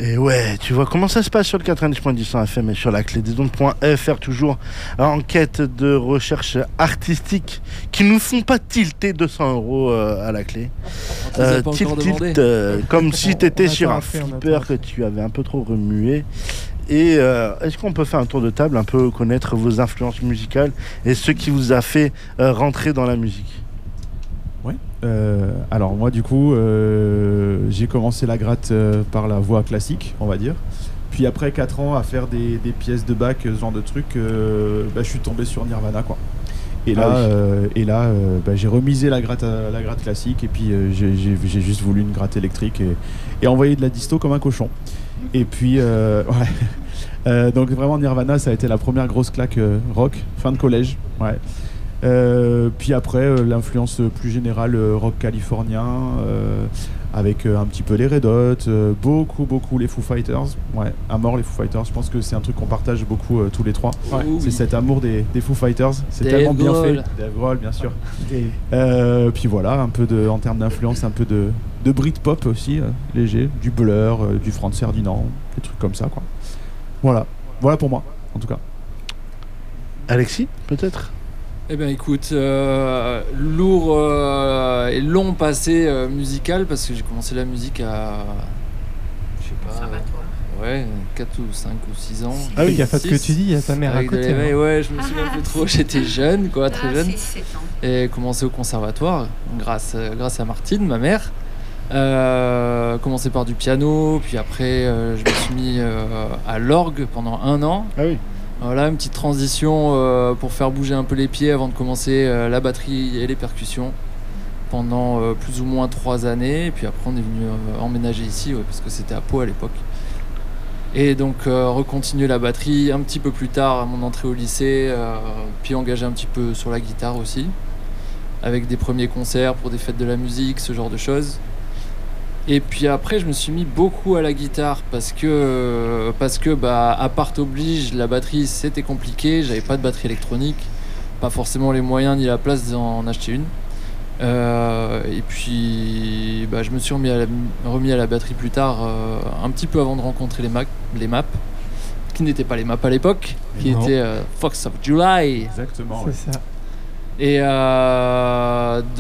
Et ouais, tu vois comment ça se passe sur le 90.10 FM et sur la clé des ondes.fr, toujours en quête de recherche artistique qui nous font pas tilter 200 € à la clé. Comme si tu étais sur un flipper que tu avais un peu trop remué. Et est-ce qu'on peut faire un tour de table, un peu connaître vos influences musicales et ce qui vous a fait rentrer dans la musique? Ouais. Alors moi du coup j'ai commencé la gratte par la voix classique, on va dire. Puis après 4 ans à faire des pièces de bac, ce genre de trucs, je suis tombé sur Nirvana quoi. Et là, j'ai remisé la gratte classique et puis j'ai juste voulu une gratte électrique et envoyer de la disto comme un cochon. Et puis donc vraiment Nirvana, ça a été la première grosse claque rock, fin de collège. Ouais. Puis après l'influence plus générale rock californien avec un petit peu les Red Hot, beaucoup les Foo Fighters, ouais, à mort les Foo Fighters. Je pense que c'est un truc qu'on partage beaucoup tous les trois, ouais. C'est cet amour des Foo Fighters, c'est Dave tellement bien fait. Dave Grohl bien sûr. Puis voilà, un peu en termes d'influence, un peu de Britpop aussi, léger, du Blur, du Franz Ferdinand, des trucs comme ça quoi. Voilà pour moi en tout cas. Alexis peut-être? Eh bien écoute, lourd et long passé musical parce que j'ai commencé la musique à, je sais pas, 4 ou 5 ou 6 ans. Ah oui, gaffe à ce que tu dis, il y a ta mère à côté. Ouais, je me souviens plus trop, j'étais jeune, quoi, très jeune. Et commencé au conservatoire grâce à Martine, ma mère. Commencé par du piano, puis après je me suis mis à l'orgue pendant 1 an. Ah oui. Voilà, une petite transition pour faire bouger un peu les pieds avant de commencer la batterie et les percussions pendant plus ou moins 3 années. Et puis après, on est venu emménager ici parce que c'était à Pau à l'époque. Et donc, recontinuer la batterie un petit peu plus tard à mon entrée au lycée, puis engager un petit peu sur la guitare aussi, avec des premiers concerts pour des fêtes de la musique, ce genre de choses. Et puis après, je me suis mis beaucoup à la guitare parce que appart oblige, la batterie c'était compliqué, j'avais pas de batterie électronique, pas forcément les moyens ni la place d'en acheter une. Et puis je me suis remis à la batterie plus tard, un petit peu avant de rencontrer les maps, qui n'étaient pas les maps à l'époque, qui étaient Fox of July. Exactement. C'est ça. Et